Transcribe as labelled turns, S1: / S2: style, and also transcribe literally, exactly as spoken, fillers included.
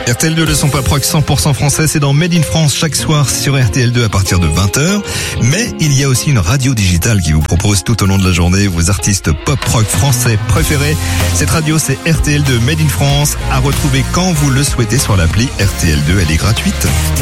S1: R T L deux, le son pop rock cent pour cent français, c'est dans Made in France chaque soir sur R T L deux à partir de vingt heures. Mais il y a aussi une radio digitale qui vous propose tout au long de la journée vos artistes pop rock français préférés. Cette radio, c'est R T L deux Made in France, à retrouver quand vous le souhaitez sur l'appli R T L deux, elle est gratuite.